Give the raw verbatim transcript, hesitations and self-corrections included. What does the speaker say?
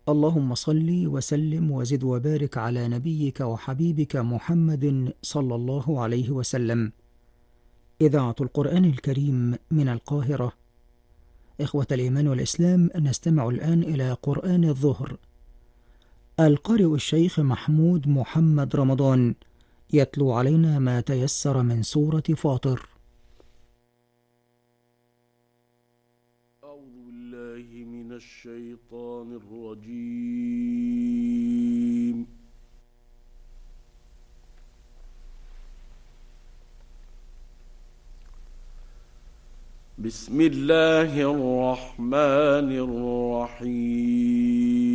اللهم صل وسلم وزد وبارك على نبيك وحبيبك محمد صلى الله عليه وسلم. إذاعة القرآن الكريم من القاهرة. إخوة الإيمان والإسلام، نستمع الآن إلى قرآن الظهر. القارئ الشيخ محمود محمد رمضان يتلو علينا ما تيسر من سورة فاطر. أعوذ بالله من الشيطان الرجيم. بسم الله الرحمن الرحيم.